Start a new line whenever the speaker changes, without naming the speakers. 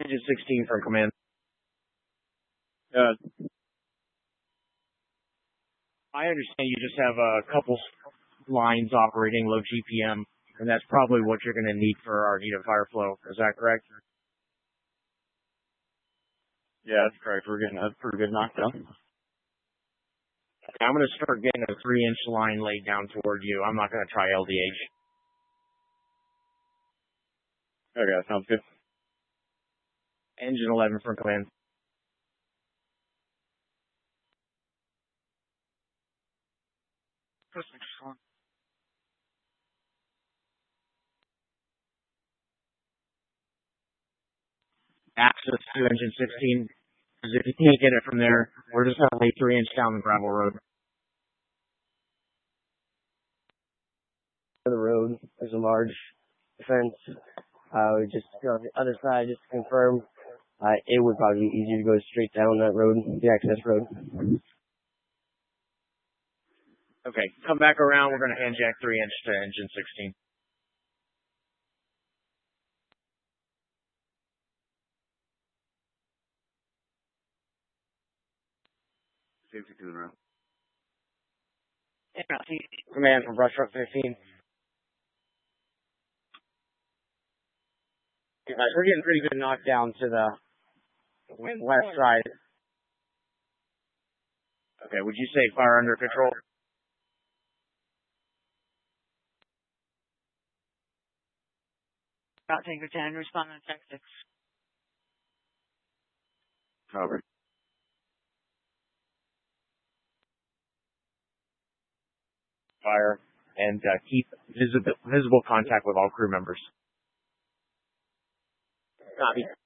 Engine 16 from command. I understand you just have a couple lines operating low GPM, and that's probably what you're going to need for our needed fire flow. Is that correct?
Yeah, that's correct. We're getting a pretty good knockdown.
I'm going to start getting a 3-inch line laid down toward you. I'm not going to try LDH.
Okay, that sounds good.
Engine 11 from command. Access to engine 16. Because if you can't get it from there, we're just going to lay 3-inch down the gravel road.
For the road, there's a large fence. Just on the other side, just to confirm, it would probably be easier to go straight down that road, the access road.
Okay, come back around. We're going to hand jack 3-inch to engine 16.
Safety to the road.
Command from brush truck 15. We're getting pretty good knockdown to the west side.
Okay, would you say fire under control?
Tanker 10, respond on tactics.
Over.
Fire, and keep visible contact with all crew members.
Copy.